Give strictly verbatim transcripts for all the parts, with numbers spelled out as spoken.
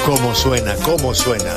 ¿Cómo suena? ¿Cómo suena?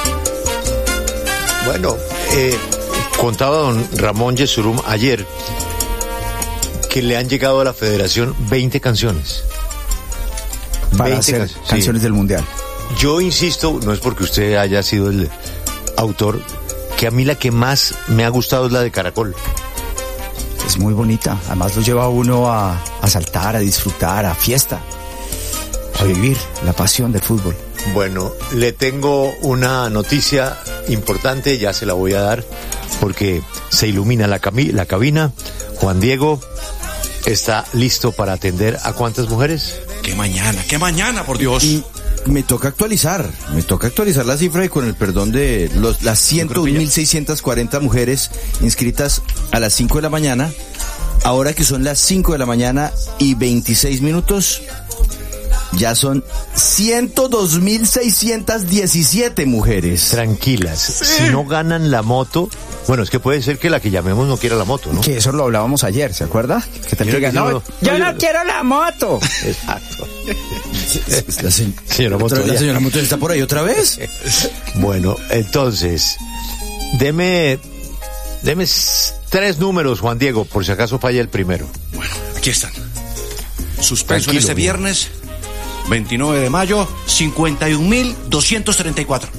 Bueno, eh, contaba don Ramón Yesurum ayer que le han llegado a la federación veinte canciones. Para veinte hacer can- canciones sí. del Mundial. Yo insisto, no es porque usted haya sido el autor, que a mí la que más me ha gustado es la de Caracol. Es muy bonita. Además lo lleva a uno a, a saltar, a disfrutar, a fiesta, a vivir la pasión del fútbol. Bueno, le tengo una noticia importante, ya se la voy a dar, porque se ilumina la, cami- la cabina. Juan Diego está listo para atender a ¿cuántas mujeres? ¡Qué mañana, qué mañana, por Dios! Y me toca actualizar, me toca actualizar la cifra y con el perdón de los, las ciento un mil seiscientas cuarenta mujeres inscritas a las cinco de la mañana, ahora que son las cinco de la mañana y veintiséis minutos, ya son ciento dos mil seiscientas diecisiete mujeres. Tranquilas, si no ganan la moto, bueno, es que puede ser que la que llamemos no quiera la moto, ¿no? Que eso lo hablábamos ayer, ¿se acuerda? Que te Mira digan, que no, yo yo no- no quiero la moto. Exacto. La, se- Señora otra- Montoya. la señora Montoya está por ahí otra vez. Bueno, entonces, deme, deme s- tres números, Juan Diego, por si acaso falla el primero. Bueno, aquí están. Suspenso Tranquilo, en este bien. viernes, veintinueve de mayo, cincuenta y un mil doscientos treinta y cuatro.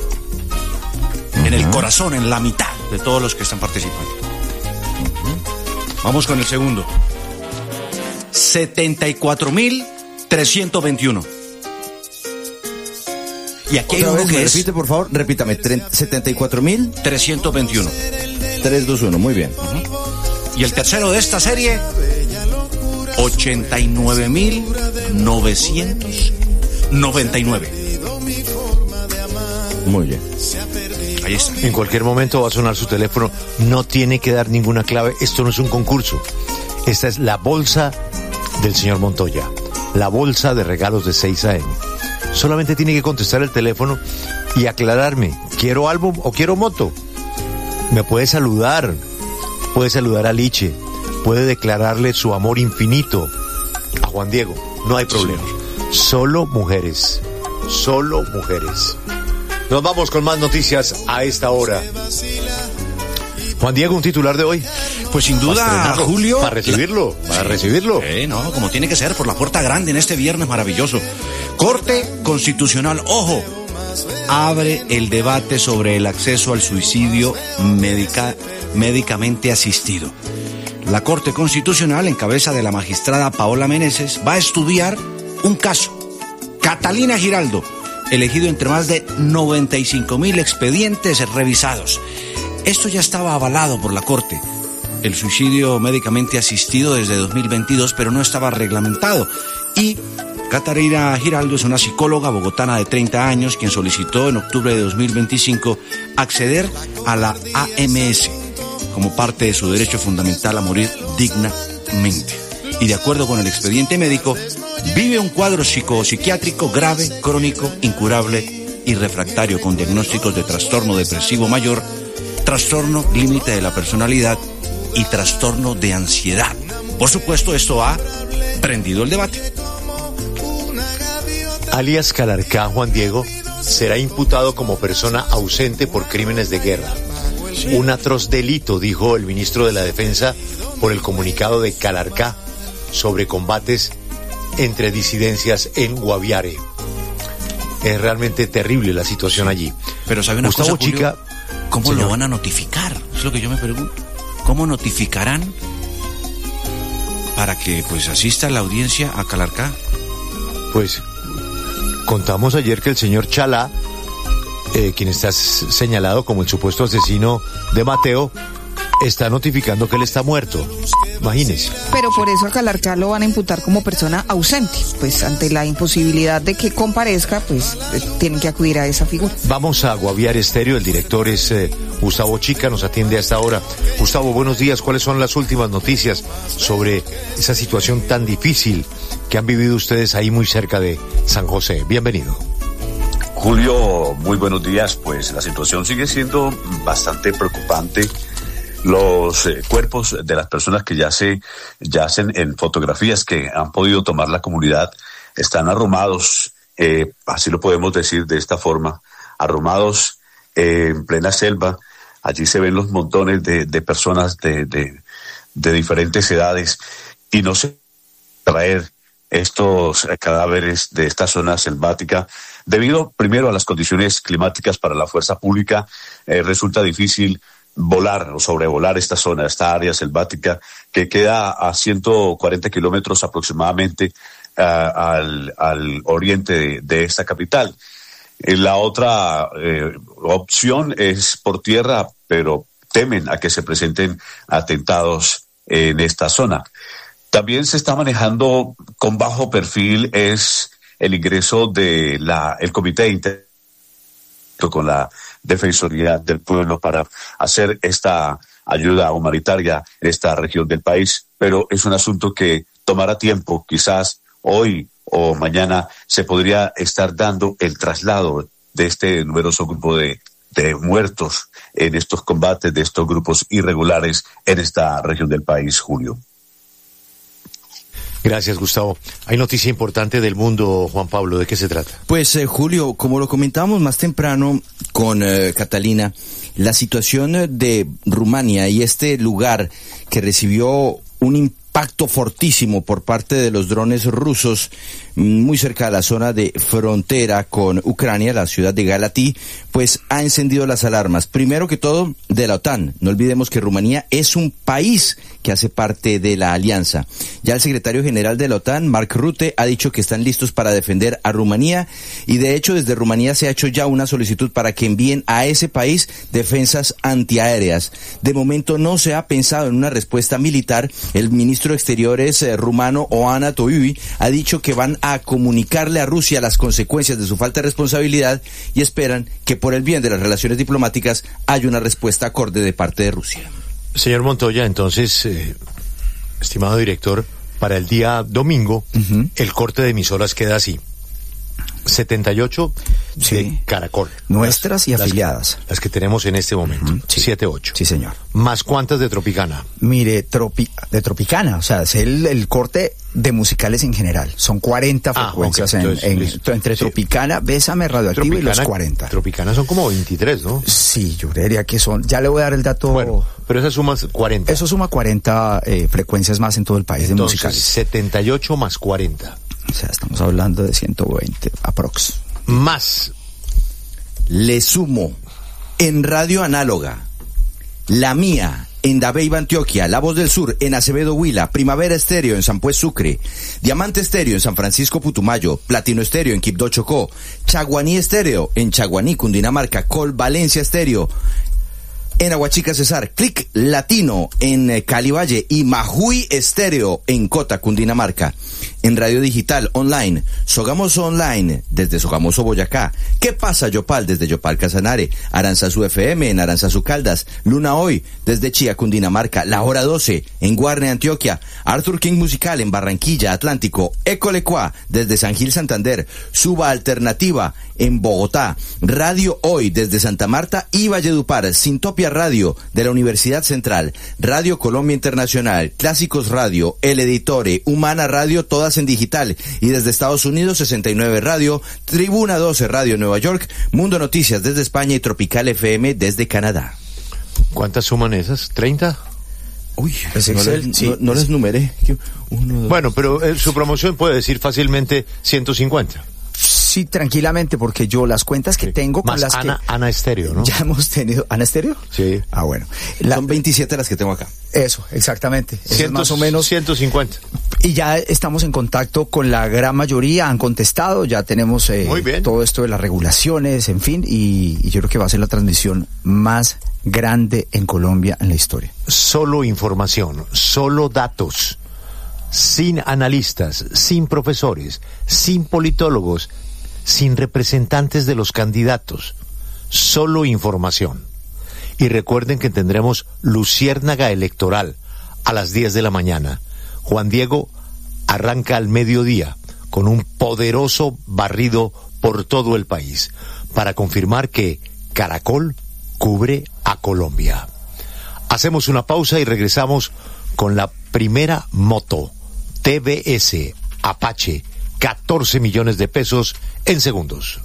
En el corazón, en la mitad de todos los que están participando. Vamos con el segundo. setenta y cuatro mil trescientos veintiuno. Y aquí hay Otra uno vez, que me es repite, por favor, repítame, setenta y cuatro mil trescientos veintiuno. trescientos veintiuno, muy bien. Y el tercero de esta serie, ochenta y nueve mil novecientos noventa y nueve. Muy bien. Ahí está. En cualquier momento va a sonar su teléfono, no tiene que dar ninguna clave, esto no es un concurso. Esta es la bolsa del señor Montoya, la bolsa de regalos de seis a eme. Solamente tiene que contestar el teléfono y aclararme, ¿quiero álbum o quiero moto? Me puede saludar, puede saludar a Liche, puede declararle su amor infinito a Juan Diego, no hay problema. Solo mujeres, solo mujeres. Nos vamos con más noticias a esta hora. Juan Diego, un titular de hoy. Pues sin duda, Para estrenarlo, Julio. Para recibirlo, la- para Sí. recibirlo. Eh, no, como tiene que ser, por la puerta grande en este viernes maravilloso. Corte Constitucional, ojo, abre el debate sobre el acceso al suicidio médica, médicamente asistido. La Corte Constitucional, en cabeza de la magistrada Paola Meneses, va a estudiar un caso. Catalina Giraldo, elegido entre más de noventa y cinco mil expedientes revisados. Esto ya estaba avalado por la Corte. El suicidio médicamente asistido desde dos mil veintidós, pero no estaba reglamentado. Y Catalina Giraldo es una psicóloga bogotana de treinta años quien solicitó en octubre de dos mil veinticinco acceder a la A M S como parte de su derecho fundamental a morir dignamente. Y de acuerdo con el expediente médico, vive un cuadro psicopsiquiátrico grave, crónico, incurable y refractario con diagnósticos de trastorno depresivo mayor, trastorno límite de la personalidad y trastorno de ansiedad. Por supuesto, esto ha prendido el debate. Alias Calarcá, Juan Diego, será imputado como persona ausente por crímenes de guerra. Un atroz delito, dijo el ministro de la Defensa por el comunicado de Calarcá sobre combates entre disidencias en Guaviare. Es realmente terrible la situación allí. Pero ¿sabe una Gustavo cosa, Julio? Chica, ¿Cómo señor. lo van a notificar? Es lo que yo me pregunto. ¿Cómo notificarán para que pues asista a la audiencia a Calarcá? Pues contamos ayer que el señor Chalá, eh, quien está s- señalado como el supuesto asesino de Mateo, está notificando que él está muerto. Imagínese. Pero por eso a Calarcá lo van a imputar como persona ausente. Pues ante la imposibilidad de que comparezca, pues eh, tienen que acudir a esa figura. Vamos a Guaviare Estéreo, el director es eh, Gustavo Chica, nos atiende hasta ahora. Gustavo, buenos días, ¿cuáles son las últimas noticias sobre esa situación tan difícil que han vivido ustedes ahí muy cerca de San José? Bienvenido. Julio, muy buenos días. Pues la situación sigue siendo bastante preocupante. Los eh, cuerpos de las personas que ya se yacen en fotografías que han podido tomar la comunidad están arrumados eh, así lo podemos decir de esta forma, arrumados eh, en plena selva. Allí se ven los montones de, de personas de, de, de diferentes edades y no se traer estos cadáveres de esta zona selvática debido primero a las condiciones climáticas. Para la fuerza pública eh, resulta difícil volar o sobrevolar esta zona, esta área selvática que queda a ciento cuarenta kilómetros aproximadamente uh, al, al oriente de, de esta capital. Eh, la otra eh, opción es por tierra, pero temen a que se presenten atentados en esta zona. También se está manejando con bajo perfil es el ingreso de la el Comité Inter con la Defensoría del Pueblo para hacer esta ayuda humanitaria en esta región del país, pero es un asunto que tomará tiempo. Quizás hoy o mañana se podría estar dando el traslado de este numeroso grupo de, de muertos en estos combates de estos grupos irregulares en esta región del país, Julio. Gracias, Gustavo. Hay noticia importante del mundo, Juan Pablo. ¿De qué se trata? Pues, eh, Julio, como lo comentábamos más temprano con eh, Catalina, la situación de Rumania y este lugar que recibió un impacto fortísimo por parte de los drones rusos muy cerca de la zona de frontera con Ucrania, la ciudad de Galatí, pues ha encendido las alarmas. Primero que todo, de la OTAN. No olvidemos que Rumanía es un país que hace parte de la alianza. Ya el secretario general de la OTAN, Mark Rutte, ha dicho que están listos para defender a Rumanía y de hecho desde Rumanía se ha hecho ya una solicitud para que envíen a ese país defensas antiaéreas. De momento no se ha pensado en una respuesta militar. El ministro de Exteriores eh, rumano, Oana Toivi, ha dicho que van a a comunicarle a Rusia las consecuencias de su falta de responsabilidad y esperan que por el bien de las relaciones diplomáticas haya una respuesta acorde de parte de Rusia. Señor Montoya, entonces, eh, estimado director, para el día domingo, uh-huh. el corte de emisoras queda así. setenta y ocho sí. de Caracol. Nuestras las, y afiliadas. Las, las que tenemos en este momento. Uh-huh. Sí. siete ocho. Sí, señor. ¿Más cuántas de Tropicana? Mire, tropi, de Tropicana, o sea, es el, el corte de musicales en general. Son cuarenta ah, frecuencias okay. Entonces, en, en, entre sí. Tropicana, Bésame, Radioactivo Tropicana, y los cuarenta. Tropicana son como veintitrés, ¿no? Sí, yo diría que son, ya le voy a dar el dato. Bueno, pero eso suma cuarenta. Eso suma cuarenta eh, frecuencias más en todo el país. Entonces, de musicales. setenta y ocho más cuarenta. O sea, estamos hablando de ciento veinte aprox. Más. Le sumo en Radio Análoga, La Mía en Dabeiba, Antioquia, La Voz del Sur en Acevedo, Huila, Primavera Estéreo en San Pues, Sucre, Diamante Estéreo en San Francisco, Putumayo, Platino Estéreo en Quibdó, Chocó, Chaguaní Estéreo en Chaguaní, Cundinamarca, Col Valencia Estéreo en Aguachica, Cesar, Click Latino en eh, Cali Valle y Majuy Estéreo en Cota, Cundinamarca. En radio digital online, Sogamoso Online desde Sogamoso, Boyacá. ¿Qué pasa, Yopal? Desde Yopal, Casanare. Aranzazu F M en Aranzazu, Caldas. Luna Hoy desde Chía, Cundinamarca. La Hora doce en Guarne, Antioquia. Arthur King Musical en Barranquilla, Atlántico. Ecolecua desde San Gil, Santander. Suba Alternativa en Bogotá. Radio Hoy desde Santa Marta y Valledupar. Sintopia Radio de la Universidad Central. Radio Colombia Internacional. Clásicos Radio. El Editore. Humana Radio, todas en digital. Y desde Estados Unidos, sesenta y nueve Radio. Tribuna doce Radio Nueva York. Mundo Noticias desde España y Tropical F M desde Canadá. ¿Cuántas suman esas? ¿treinta? Uy, pues no, Excel, les, sí, no, no les numeré. Uno, dos, bueno, pero eh, su promoción puede decir fácilmente ciento cincuenta. Sí, tranquilamente, porque yo las cuentas que sí. tengo con más las Ana, que... Ana Estéreo, ¿no? Ya hemos tenido... ¿Ana Estéreo? Sí. Ah, bueno. La... Son veintisiete las que tengo acá. Eso, exactamente. Eso cien, es más o menos... ciento cincuenta. Y ya estamos en contacto con la gran mayoría, han contestado, ya tenemos eh, Muy bien. todo esto de las regulaciones, en fin, y, y yo creo que va a ser la transmisión más grande en Colombia en la historia. Solo información, solo datos, sin analistas, sin profesores, sin politólogos, sin representantes de los candidatos, solo información. Y recuerden que tendremos Luciérnaga Electoral a las diez de la mañana. Juan Diego arranca al mediodía con un poderoso barrido por todo el país para confirmar que Caracol cubre a Colombia. Hacemos una pausa y regresamos con la primera moto T V S Apache catorce millones de pesos en segundos.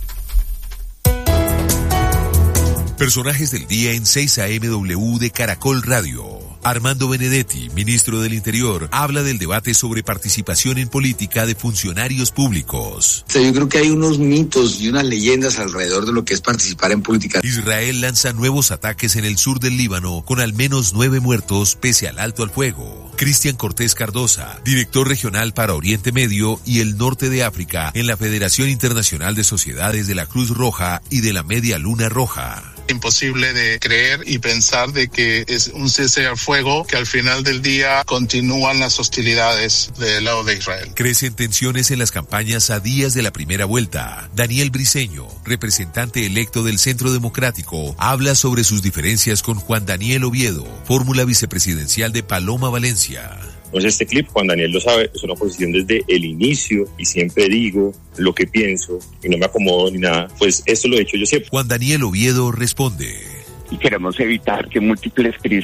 Personajes del día en seis A M W de Caracol Radio. Armando Benedetti, ministro del Interior, habla del debate sobre participación en política de funcionarios públicos. Yo creo que hay unos mitos y unas leyendas alrededor de lo que es participar en política. Israel lanza nuevos ataques en el sur del Líbano con al menos nueve muertos pese al alto al fuego. Cristian Cortés Cardosa, director regional para Oriente Medio y el norte de África en la Federación Internacional de Sociedades de la Cruz Roja y de la Media Luna Roja. Imposible de creer y pensar de que es un cese al fuego, que al final del día continúan las hostilidades del lado de Israel. Crecen tensiones en las campañas a días de la primera vuelta. Daniel Briceño, representante electo del Centro Democrático, habla sobre sus diferencias con Juan Daniel Oviedo, fórmula vicepresidencial de Paloma Valencia. Entonces este clip, Juan Daniel lo sabe, es una posición desde el inicio y siempre digo lo que pienso y no me acomodo ni nada. Pues esto lo he hecho yo siempre. Juan Daniel Oviedo responde. Y queremos evitar que múltiples crisis